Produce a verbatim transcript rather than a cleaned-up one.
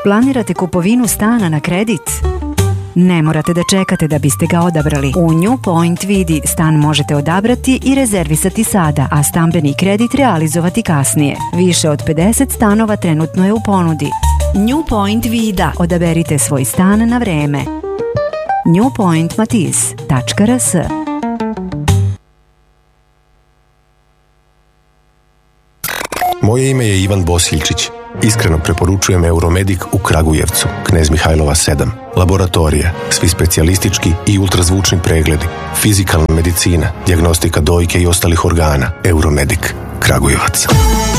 Planirate kupovinu stana na kredit? Ne morate da čekate da biste ga odabrali. U New Point Vidi stan možete odabrati i rezervisati sada, a stambeni kredit realizovati kasnije. Više od pedeset stanova trenutno je u ponudi. New Point Vida. Odaberite svoj stan na vreme. new point matiz tačka r s. Moje ime je Ivan Bosiljčić. Iskreno preporučujem Euromedik u Kragujevcu, Knez Mihajlova sedam. Laboratorija, svi specijalistički i ultrazvučni pregledi, fizikalna medicina, dijagnostika dojke i ostalih organa. Euromedik, Kragujevac.